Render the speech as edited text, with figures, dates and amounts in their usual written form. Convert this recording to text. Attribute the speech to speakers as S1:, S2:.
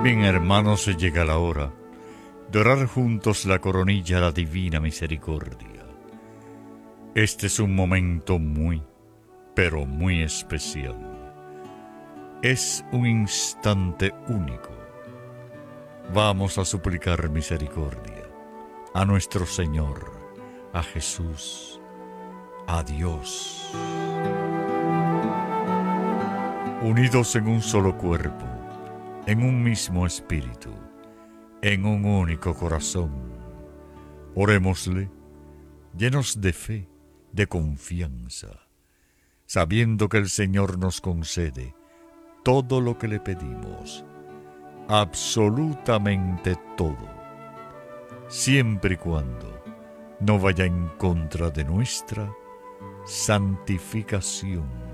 S1: Bien, hermanos, llega la hora de orar juntos la coronilla a la divina misericordia. Este es un momento muy, pero muy especial. Es un instante único. Vamos a suplicar misericordia a nuestro Señor, a Jesús, a Dios. Unidos en un solo cuerpo, en un mismo espíritu, en un único corazón, orémosle llenos de fe, de confianza, sabiendo que el Señor nos concede todo lo que le pedimos, absolutamente todo, siempre y cuando no vaya en contra de nuestra santificación.